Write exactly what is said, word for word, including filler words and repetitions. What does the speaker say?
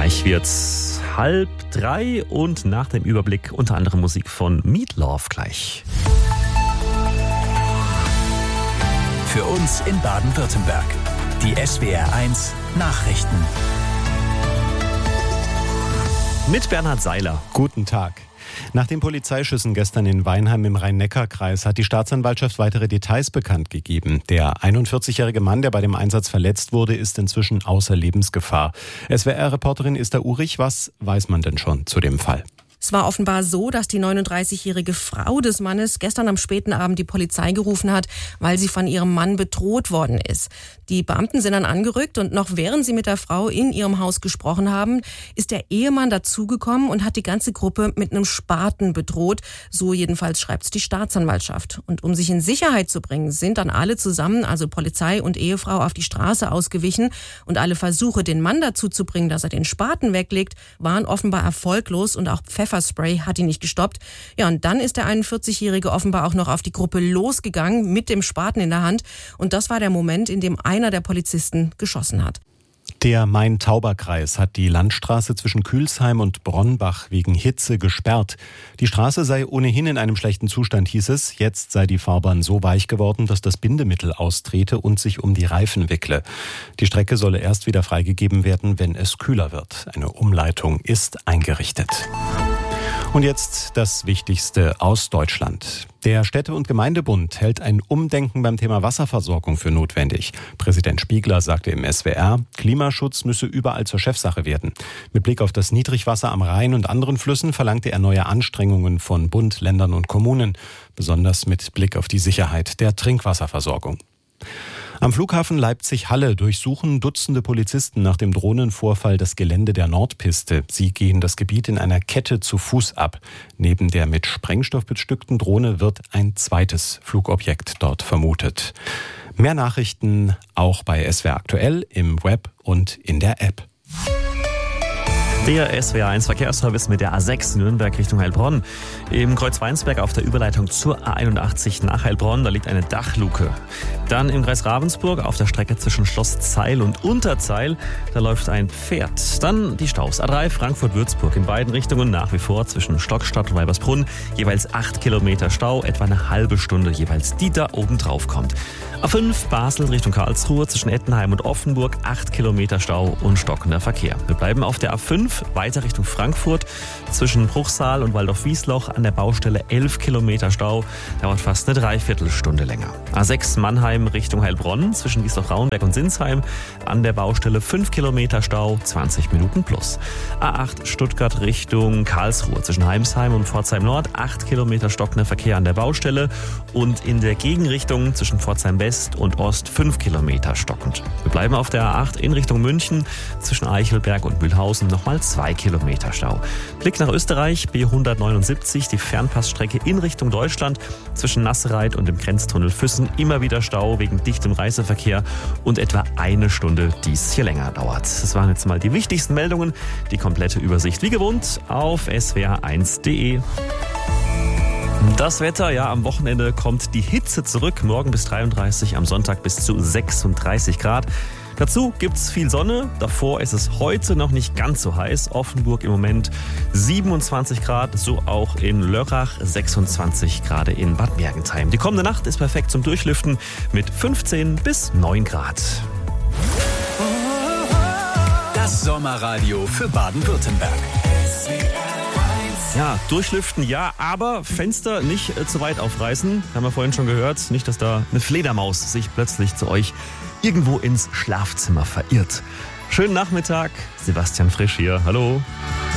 Gleich wird's halb drei und nach dem Überblick unter anderem Musik von Meatloaf gleich. Für uns in Baden-Württemberg. Die S W R eins Nachrichten. Mit Bernhard Seiler. Guten Tag. Nach den Polizeischüssen gestern in Weinheim im Rhein-Neckar-Kreis hat die Staatsanwaltschaft weitere Details bekannt gegeben. Der einundvierzigjährige Mann, der bei dem Einsatz verletzt wurde, ist inzwischen außer Lebensgefahr. S W R-Reporterin Esther Urich, was weiß man denn schon zu dem Fall? Es war offenbar so, dass die neununddreißigjährige Frau des Mannes gestern am späten Abend die Polizei gerufen hat, weil sie von ihrem Mann bedroht worden ist. Die Beamten sind dann angerückt und noch während sie mit der Frau in ihrem Haus gesprochen haben, ist der Ehemann dazugekommen und hat die ganze Gruppe mit einem Spaten bedroht. So jedenfalls schreibt es die Staatsanwaltschaft. Und um sich in Sicherheit zu bringen, sind dann alle zusammen, also Polizei und Ehefrau, auf die Straße ausgewichen. Und alle Versuche, den Mann dazu zu bringen, dass er den Spaten weglegt, waren offenbar erfolglos und auch Pfefferspray hat ihn nicht gestoppt. Ja, und dann ist der einundvierzigjährige offenbar auch noch auf die Gruppe losgegangen mit dem Spaten in der Hand. Und das war der Moment, in dem einer der Polizisten geschossen hat. Der Main-Tauber-Kreis hat die Landstraße zwischen Kühlsheim und Bronnbach wegen Hitze gesperrt. Die Straße sei ohnehin in einem schlechten Zustand, hieß es. Jetzt sei die Fahrbahn so weich geworden, dass das Bindemittel austrete und sich um die Reifen wickle. Die Strecke solle erst wieder freigegeben werden, wenn es kühler wird. Eine Umleitung ist eingerichtet. Und jetzt das Wichtigste aus Deutschland. Der Städte- und Gemeindebund hält ein Umdenken beim Thema Wasserversorgung für notwendig. Präsident Spiegler sagte im S W R, Klimaschutz müsse überall zur Chefsache werden. Mit Blick auf das Niedrigwasser am Rhein und anderen Flüssen verlangte er neue Anstrengungen von Bund, Ländern und Kommunen, besonders mit Blick auf die Sicherheit der Trinkwasserversorgung. Am Flughafen Leipzig-Halle durchsuchen Dutzende Polizisten nach dem Drohnenvorfall das Gelände der Nordpiste. Sie gehen das Gebiet in einer Kette zu Fuß ab. Neben der mit Sprengstoff bestückten Drohne wird ein zweites Flugobjekt dort vermutet. Mehr Nachrichten auch bei S W R aktuell, im Web und in der App. Der S W R eins Verkehrsservice mit der A sechs Nürnberg Richtung Heilbronn. Im Kreuz Weinsberg auf der Überleitung zur A einundachtzig nach Heilbronn, da liegt eine Dachluke. Dann im Kreis Ravensburg auf der Strecke zwischen Schloss Zeil und Unterzeil, da läuft ein Pferd. Dann die Staus. A drei Frankfurt-Würzburg in beiden Richtungen nach wie vor zwischen Stockstadt und Weibersbrunn. Jeweils acht Kilometer Stau, etwa eine halbe Stunde jeweils, die da oben drauf kommt. A fünf Basel Richtung Karlsruhe zwischen Ettenheim und Offenburg, acht Kilometer Stau und stockender Verkehr. Wir bleiben auf der A fünf, weiter Richtung Frankfurt, zwischen Bruchsal und Waldorf-Wiesloch an der Baustelle elf Kilometer Stau, dauert fast eine Dreiviertelstunde länger. A sechs Mannheim Richtung Heilbronn, zwischen Wiesloch-Raunberg und Sinsheim, an der Baustelle fünf Kilometer Stau, zwanzig Minuten plus. A acht Stuttgart Richtung Karlsruhe, zwischen Heimsheim und Pforzheim Nord, acht Kilometer stockender Verkehr an der Baustelle und in der Gegenrichtung zwischen Pforzheim West und Ost fünf Kilometer stockend. Wir bleiben auf der A acht in Richtung München, zwischen Eichelberg und Mühlhausen nochmal zwei Kilometer Stau. Blick nach Österreich, B hundertneunundsiebzig, die Fernpassstrecke in Richtung Deutschland, zwischen Nassereit und dem Grenztunnel Füssen immer wieder Stau wegen dichtem Reiseverkehr und etwa eine Stunde, die es hier länger dauert. Das waren jetzt mal die wichtigsten Meldungen. Die komplette Übersicht wie gewohnt auf s w r eins punkt d e. Das Wetter, ja, am Wochenende kommt die Hitze zurück. Morgen bis dreiunddreißig, am Sonntag bis zu sechsunddreißig Grad. Dazu gibt's viel Sonne. Davor ist es heute noch nicht ganz so heiß. Offenburg im Moment siebenundzwanzig Grad, so auch in Lörrach, sechsundzwanzig Grad in Bad Mergentheim. Die kommende Nacht ist perfekt zum Durchlüften mit fünfzehn bis neun Grad. Das Sommerradio für Baden-Württemberg. Ja, durchlüften ja, aber Fenster nicht äh, zu weit aufreißen. Haben wir vorhin schon gehört. Nicht, dass da eine Fledermaus sich plötzlich zu euch irgendwo ins Schlafzimmer verirrt. Schönen Nachmittag, Sebastian Frisch hier. Hallo.